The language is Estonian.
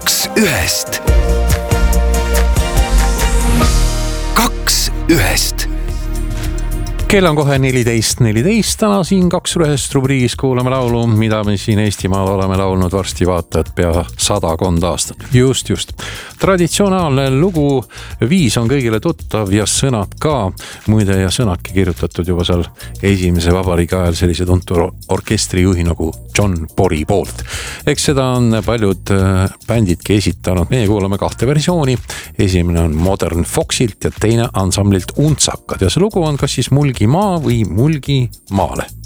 Kaks ühest. Kaks ühest. Kell on kohe 14.14, täna siin Kaks ühest rubriigis kuulame laulu, mida me siin Eestimaal oleme laulnud varsti vaata, et pea 100 aastat. Just. Traditsionaalne lugu viis on kõigile tuttav ja sõnad ka. Muide ja sõnadki kirjutatud juba seal esimese vabariigi ajal sellise tuntud orkestrijuhi nagu John Pori poolt. Eks seda on paljud bändidki esitanud. Meie kuulame 2 versiooni. Esimene on Modern Foxilt ja teine ansamblilt Untsakad. Ja see lugu on kas siis Mulgi maa või Mulgi maale.